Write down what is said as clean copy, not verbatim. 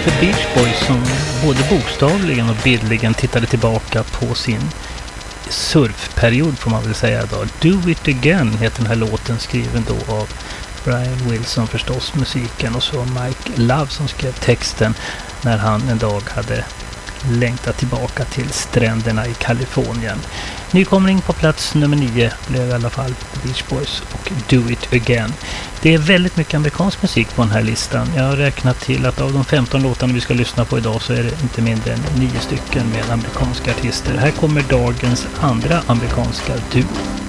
för Beach Boys som både bokstavligen och bildligen tittade tillbaka på sin surfperiod, får man väl säga då. Do It Again heter den här låten, skriven då av Brian Wilson förstås, musiken, och så Mike Love som skrev texten när han en dag hade längtat tillbaka till stränderna i Kalifornien. Nykomling på plats nummer 9 blev i alla fall Beach Boys och Do It Again. Det är väldigt mycket amerikansk musik på den här listan. Jag har räknat till att av de 15 låtarna vi ska lyssna på idag så är det inte mindre än 9 stycken med amerikanska artister. Här kommer dagens andra amerikanska duo.